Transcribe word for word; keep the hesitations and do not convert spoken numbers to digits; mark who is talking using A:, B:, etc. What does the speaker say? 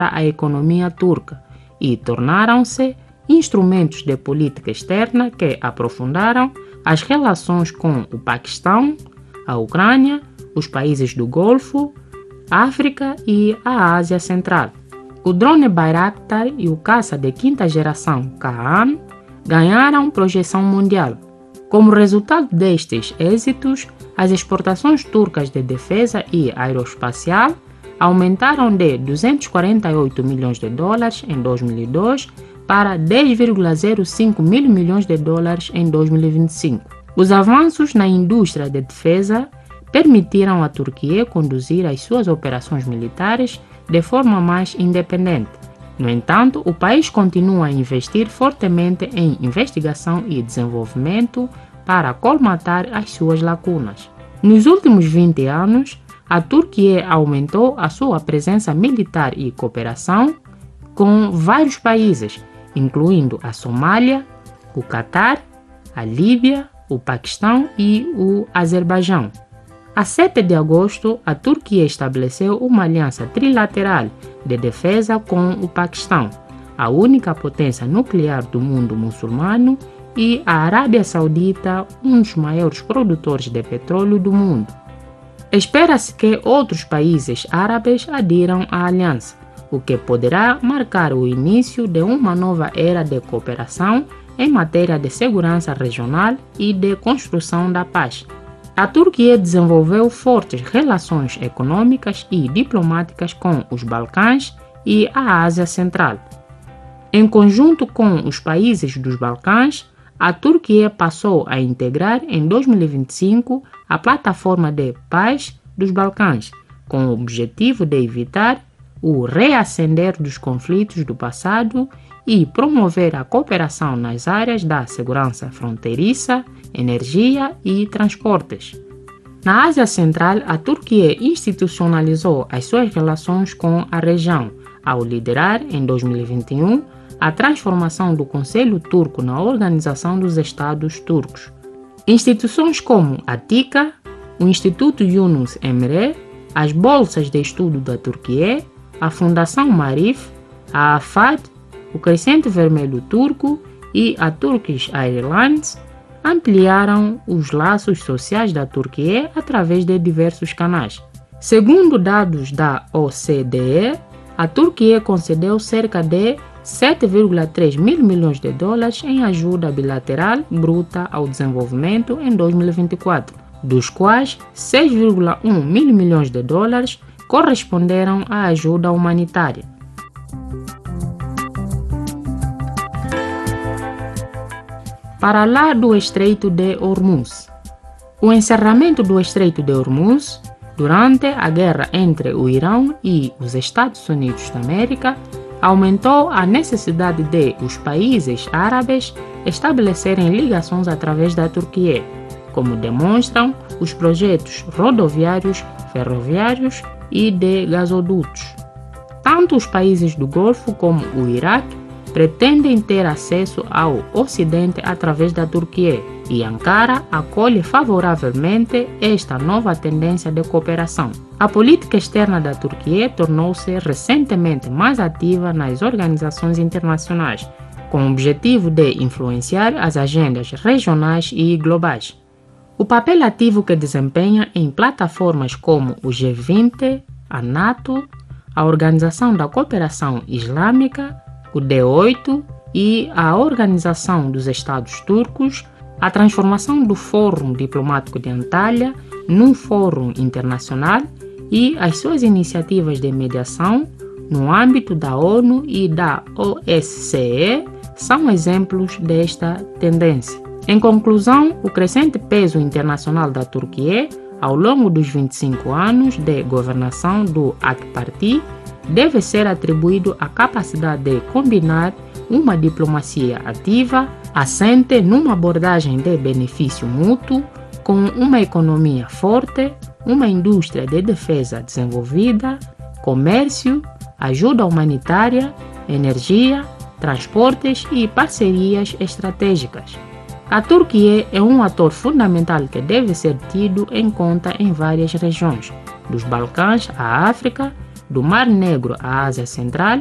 A: a economia turca e tornaram-se instrumentos de política externa que aprofundaram as relações com o Paquistão, a Ucrânia, os países do Golfo, África e a Ásia Central. O drone Bayraktar e o caça de quinta geração Kaan ganharam projeção mundial. Como resultado destes êxitos, as exportações turcas de defesa e aeroespacial aumentaram de duzentos e quarenta e oito milhões de dólares em dois mil e dois para dez vírgula zero cinco mil milhões de dólares em dois mil e vinte e cinco. Os avanços na indústria de defesa permitiram à Turquia conduzir as suas operações militares de forma mais independente. No entanto, o país continua a investir fortemente em investigação e desenvolvimento para colmatar as suas lacunas. Nos últimos vinte anos, a Turquia aumentou a sua presença militar e cooperação com vários países, incluindo a Somália, o Catar, a Líbia, o Paquistão e o Azerbaijão. A sete de agosto, a Turquia estabeleceu uma aliança trilateral de defesa com o Paquistão, a única potência nuclear do mundo muçulmano, e a Arábia Saudita, um dos maiores produtores de petróleo do mundo. Espera-se que outros países árabes adiram à aliança, o que poderá marcar o início de uma nova era de cooperação em matéria de segurança regional e de construção da paz. A Turquia desenvolveu fortes relações econômicas e diplomáticas com os Balcãs e a Ásia Central. Em conjunto com os países dos Balcãs, a Turquia passou a integrar em dois mil e vinte e cinco a Plataforma de Paz dos Balcãs, com o objetivo de evitar o reacender dos conflitos do passado e promover a cooperação nas áreas da segurança fronteiriça, energia e transportes. Na Ásia Central, a Turquia institucionalizou as suas relações com a região, ao liderar, em dois mil e vinte e um, a transformação do Conselho Turco na Organização dos Estados Turcos. Instituições como a TİKA, o Instituto Yunus Emre, as Bolsas de Estudo da Turquia, a Fundação Marif, a AFAD, o Crescente Vermelho Turco e a Turkish Airlines ampliaram os laços sociais da Turquia através de diversos canais. Segundo dados da O C D E, a Turquia concedeu cerca de sete vírgula três mil milhões de dólares em ajuda bilateral bruta ao desenvolvimento em dois mil e vinte e quatro, dos quais seis vírgula um mil milhões de dólares corresponderam à ajuda humanitária. Para lá do Estreito de Hormuz. O encerramento do Estreito de Hormuz durante a guerra entre o Irão e os Estados Unidos da América aumentou a necessidade de os países árabes estabelecerem ligações através da Turquia, como demonstram os projetos rodoviários, ferroviários e de gasodutos. Tanto os países do Golfo como o Iraque pretendem ter acesso ao Ocidente através da Turquia, e Ankara acolhe favoravelmente esta nova tendência de cooperação. A política externa da Turquia tornou-se recentemente mais ativa nas organizações internacionais, com o objetivo de influenciar as agendas regionais e globais. O papel ativo que desempenha em plataformas como o G vinte, a NATO, a Organização da Cooperação Islâmica, o D oito e a Organização dos Estados Turcos, a transformação do Fórum Diplomático de Antalya num fórum internacional e as suas iniciativas de mediação no âmbito da ONU e da O S C E são exemplos desta tendência. Em conclusão, o crescente peso internacional da Turquia ao longo dos vinte e cinco anos de governação do A K Parti deve ser atribuído à capacidade de combinar uma diplomacia ativa, assente numa abordagem de benefício mútuo, com uma economia forte, uma indústria de defesa desenvolvida, comércio, ajuda humanitária, energia, transportes e parcerias estratégicas. A Turquia é um ator fundamental que deve ser tido em conta em várias regiões, dos Balcãs à África, Do Mar Negro à Ásia Central,